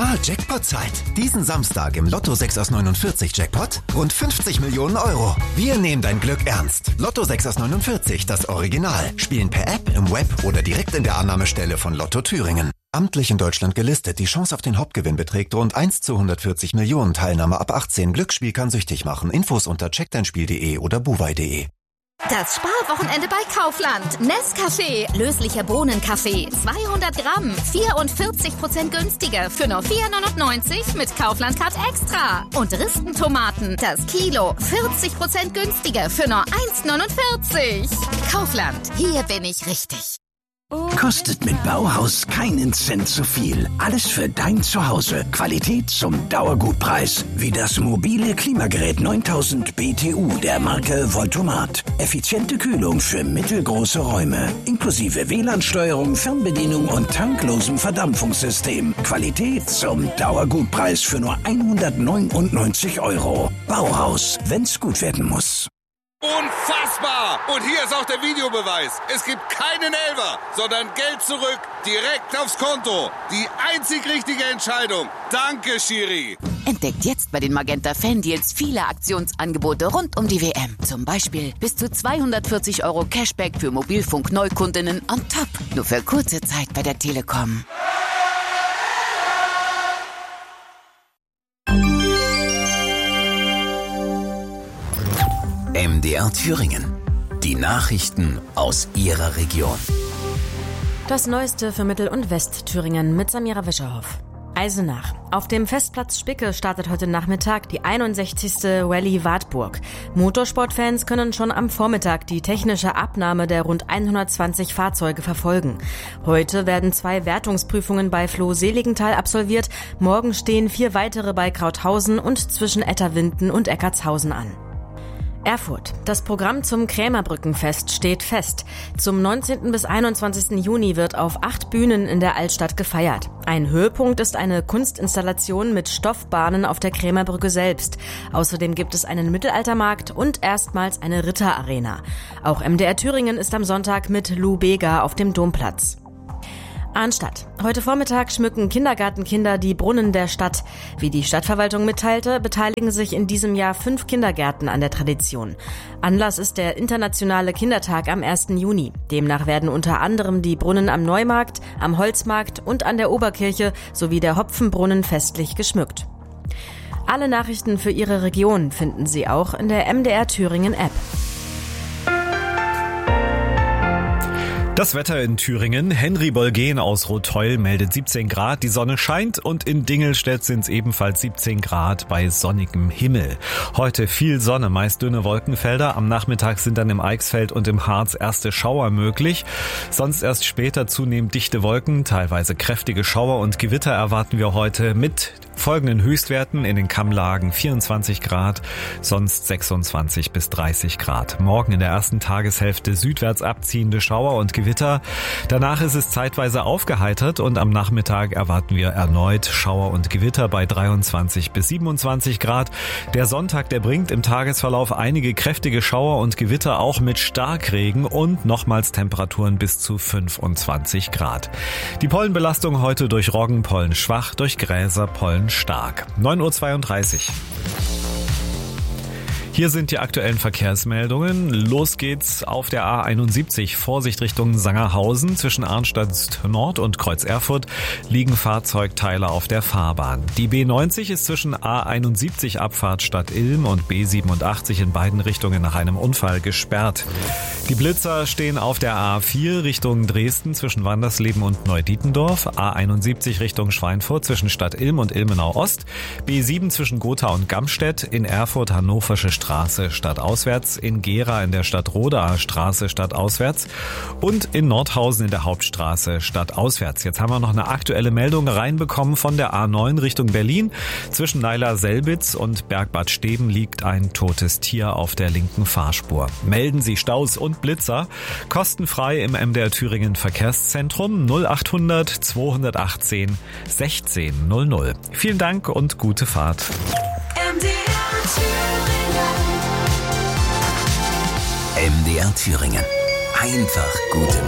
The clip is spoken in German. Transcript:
Jackpot-Zeit. Diesen Samstag im Lotto 6 aus 49 Jackpot rund 50 Millionen Euro. Wir nehmen dein Glück ernst. Lotto 6 aus 49, das Original. Spielen per App, im Web oder direkt in der Annahmestelle von Lotto Thüringen. Amtlich in Deutschland gelistet. Die Chance auf den Hauptgewinn beträgt rund 1 zu 140 Millionen. Teilnahme ab 18. Glücksspiel kann süchtig machen. Infos unter checkdeinspiel.de oder buwei.de. Das Sparwochenende bei Kaufland. Nescafé, löslicher Bohnenkaffee, 200 Gramm, 44% günstiger für nur 4,99 mit Kaufland Card Extra. Und Ristentomaten, das Kilo, 40% günstiger für nur 1,49. Kaufland, hier bin ich richtig. Kostet mit Bauhaus keinen Cent zu viel. Alles für dein Zuhause. Qualität zum Dauergutpreis. Wie das mobile Klimagerät 9000 BTU der Marke Voltomat. Effiziente Kühlung für mittelgroße Räume. Inklusive WLAN-Steuerung, Fernbedienung und tanklosem Verdampfungssystem. Qualität zum Dauergutpreis für nur 199 €. Bauhaus, wenn's gut werden muss. Unfassbar! Und hier ist auch der Videobeweis. Es gibt keinen Elfer, sondern Geld zurück, direkt aufs Konto. Die einzig richtige Entscheidung. Danke, Schiri. Entdeckt jetzt bei den Magenta Fan-Deals viele Aktionsangebote rund um die WM. Zum Beispiel bis zu 240 € Cashback für Mobilfunk-Neukundinnen on top. Nur für kurze Zeit bei der Telekom. MDR Thüringen. Die Nachrichten aus Ihrer Region. Das Neueste für Mittel- und Westthüringen mit Samira Wischerhoff. Eisenach. Auf dem Festplatz Spicke startet heute Nachmittag die 61. Rallye Wartburg. Motorsportfans können schon am Vormittag die technische Abnahme der rund 120 Fahrzeuge verfolgen. Heute werden 2 Wertungsprüfungen bei Floh-Seligenthal absolviert. Morgen stehen 4 weitere bei Krauthausen und zwischen Etterwinden und Eckartshausen an. Erfurt. Das Programm zum Krämerbrückenfest steht fest. Zum 19. bis 21. Juni wird auf 8 Bühnen in der Altstadt gefeiert. Ein Höhepunkt ist eine Kunstinstallation mit Stoffbahnen auf der Krämerbrücke selbst. Außerdem gibt es einen Mittelaltermarkt und erstmals eine Ritterarena. Auch MDR Thüringen ist am Sonntag mit Lou Bega auf dem Domplatz. Arnstadt. Heute Vormittag schmücken Kindergartenkinder die Brunnen der Stadt. Wie die Stadtverwaltung mitteilte, beteiligen sich in diesem Jahr 5 Kindergärten an der Tradition. Anlass ist der internationale Kindertag am 1. Juni. Demnach werden unter anderem die Brunnen am Neumarkt, am Holzmarkt und an der Oberkirche sowie der Hopfenbrunnen festlich geschmückt. Alle Nachrichten für Ihre Region finden Sie auch in der MDR Thüringen App. Das Wetter in Thüringen. Henry Bolgen aus Rotheul meldet 17 Grad. Die Sonne scheint und in Dingelstedt sind es ebenfalls 17 Grad bei sonnigem Himmel. Heute viel Sonne, meist dünne Wolkenfelder. Am Nachmittag sind dann im Eichsfeld und im Harz erste Schauer möglich. Sonst erst später zunehmend dichte Wolken, teilweise kräftige Schauer und Gewitter erwarten wir heute mit folgenden Höchstwerten: in den Kammlagen 24 Grad, sonst 26 bis 30 Grad. Morgen in der ersten Tageshälfte südwärts abziehende Schauer und Gewitter. Danach ist es zeitweise aufgeheitert und am Nachmittag erwarten wir erneut Schauer und Gewitter bei 23 bis 27 Grad. Der Sonntag, der bringt im Tagesverlauf einige kräftige Schauer und Gewitter, auch mit Starkregen und nochmals Temperaturen bis zu 25 Grad. Die Pollenbelastung heute durch Roggen, Pollen schwach, durch Gräser, Pollen stark. 9:32 Uhr. Hier sind die aktuellen Verkehrsmeldungen. Los geht's auf der A71. Vorsicht Richtung Sangerhausen. Zwischen Arnstadt Nord und Kreuz Erfurt liegen Fahrzeugteile auf der Fahrbahn. Die B90 ist zwischen A71 Abfahrt Stadt Ilm und B87 in beiden Richtungen nach einem Unfall gesperrt. Die Blitzer stehen auf der A4 Richtung Dresden zwischen Wandersleben und Neudietendorf. A71 Richtung Schweinfurt zwischen Stadt Ilm und Ilmenau Ost. B7 zwischen Gotha und Gamstedt. In Erfurt Hannoversche Straße stadtauswärts, in Gera in der Stadt Rodaer Straße stadtauswärts und in Nordhausen in der Hauptstraße stadtauswärts. Jetzt haben wir noch eine aktuelle Meldung reinbekommen von der A9 Richtung Berlin. Zwischen Naila-Selbitz und Bergbad Steben liegt ein totes Tier auf der linken Fahrspur. Melden Sie Staus und Blitzer kostenfrei im MDR Thüringen Verkehrszentrum 0800 218 1600. Vielen Dank und gute Fahrt. MDR Thüringen. Einfach gute